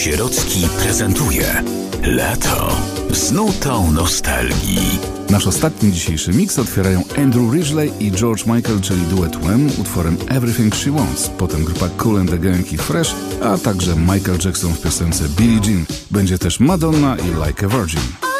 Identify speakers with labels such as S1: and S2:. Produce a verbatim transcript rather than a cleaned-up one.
S1: Sierocki prezentuje Lato z nutą nostalgii.
S2: Nasz ostatni dzisiejszy miks otwierają Andrew Ridgeley i George Michael, czyli duet Wham, utworem Everything She Wants, potem grupa Kool and the Gang i Fresh, a także Michael Jackson w piosence Billie Jean. Będzie też Madonna i Like a Virgin.